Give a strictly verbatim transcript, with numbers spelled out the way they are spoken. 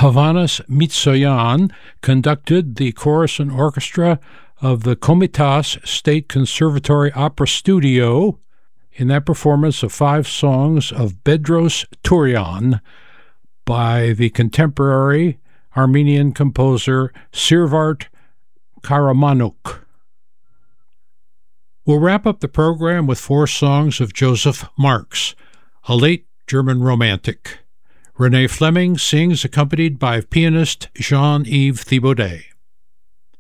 Hovhannes Mitsoyan conducted the chorus and orchestra of the Komitas State Conservatory Opera Studio in that performance of five songs of Bedros Turian by the contemporary Armenian composer Sirvart Karamanuk. We'll wrap up the program with four songs of Joseph Marx, a late German romantic. Renee Fleming sings accompanied by pianist Jean-Yves Thibaudet.